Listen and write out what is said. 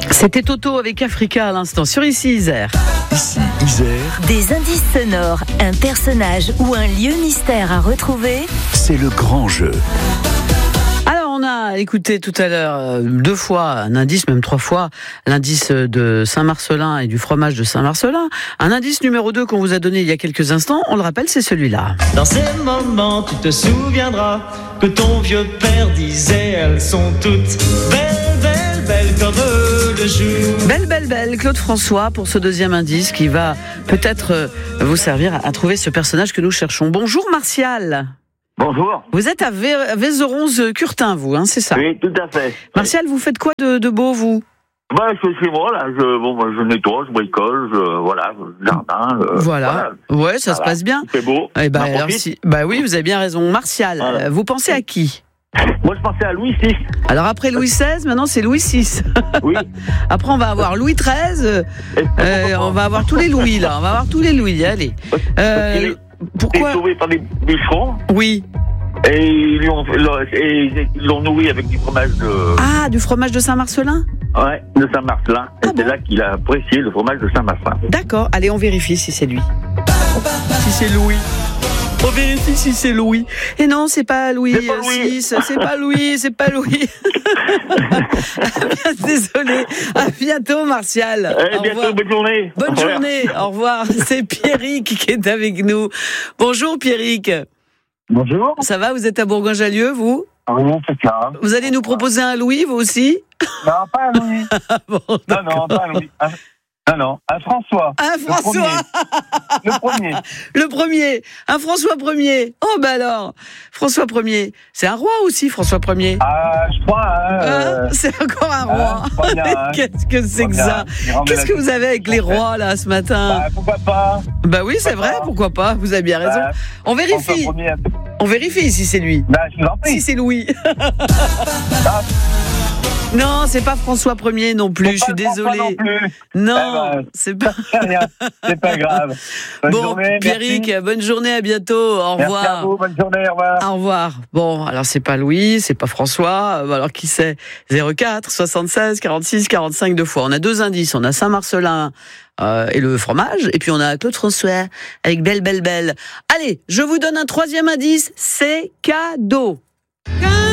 C'était Toto avec Africa à l'instant sur Ici Isère. Ici Isère, Des indices sonores, un personnage ou un lieu mystère à retrouver. c'est le grand jeu. Alors on a écouté tout à l'heure 2 fois un indice, même 3 fois, l'indice de Saint-Marcellin et du fromage de Saint-Marcellin. Un indice numéro 2 qu'on vous a donné il y a quelques instants, on le rappelle, c'est celui-là. Dans ces moments, tu te souviendras que ton vieux père disait elles sont toutes belles, belles, belles comme le jour. Belle, belle, belle, Claude François pour ce deuxième indice qui va peut-être vous servir à trouver ce personnage que nous cherchons. Bonjour Martial. Bonjour. Vous êtes à Vézeronze-Curtin, vous, hein, c'est ça? Oui, tout à fait. Martial, vous faites quoi de beau, vous? Je suis chez moi, là. Je nettoie, je bricole, jardin. Voilà. Ouais, ça se passe bien. C'est beau. Eh ben, On en alors, profite. oui, vous avez bien raison. Martial, Voilà. vous pensez à qui? Moi, je pensais à Louis VI. Alors après Louis XVI, maintenant c'est Louis VI. Oui. Après on va avoir Louis XIII. On va avoir tous les Louis là. On va avoir tous les Louis. Allez. Il est Pourquoi? sauvé par des bûcherons. Oui. Et ils l'ont nourri avec du fromage Ah, du fromage de Saint-Marcellin? de Saint-Marcellin. Et c'est là qu'il a apprécié le fromage de Saint-Marcellin. D'accord. Allez, on vérifie si c'est lui. Si c'est Louis. On vérifie si c'est Louis. Et non, c'est pas Louis C'est pas Louis. VI. C'est pas Louis. C'est pas Louis. Désolé. À bientôt, Martial. Au Bientôt, revoir. bonne journée. Bonne journée, au revoir. C'est Pierrick qui est avec nous. Bonjour Pierrick. Bonjour. Ça va, vous êtes à Bourgoin-Jallieu, vous? Oui, c'est ça. Vous allez nous proposer un Louis, vous aussi? Non, pas un Louis. Bon, Non, pas un Louis. Un François. un François. Le premier. Le premier. Un François Ier. Oh, bah alors. François Ier. C'est un roi aussi, François Ier. Je crois. C'est encore un roi. Qu'est-ce que c'est que ça? Qu'est-ce que vous avez avec les rois, là, ce matin? Pourquoi pas? Bah oui, c'est vrai, pourquoi pas? Vous avez bien raison. On vérifie. François Ier. On vérifie si c'est lui. Je vous en prie. Si c'est Louis. Non, c'est pas François Ier non plus, je suis désolée. Non, plus. Non, c'est pas. C'est rien, c'est pas grave. Bonne Bon, journée, Pierrick, merci. bonne journée, à bientôt. Au revoir. Merci à vous, bonne journée, au revoir. Au revoir. Bon, alors c'est pas Louis, c'est pas François. Alors qui c'est? 04 76 46 45 2 fois. On a 2 indices. On a Saint-Marcellin et le fromage, et puis on a Claude François avec Belle, belle, belle. Allez, je vous donne un 3e indice. C'est cadeau.